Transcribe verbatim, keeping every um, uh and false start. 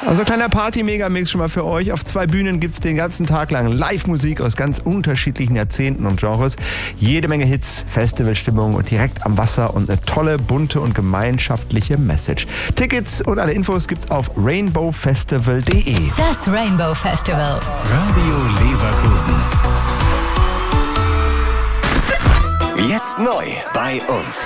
Also kleiner Party-Megamix schon mal für euch. Auf zwei Bühnen gibt es den ganzen Tag lang Live-Musik aus ganz unterschiedlichen Jahrzehnten und Genres. Jede Menge Hits, Festivalstimmung und direkt am Wasser und eine tolle, bunte und gemeinschaftliche Message. Tickets und alle Infos gibt's auf rainbow festival punkt de. Das Rainbow Festival. Radio Leverkusen. Jetzt neu bei uns.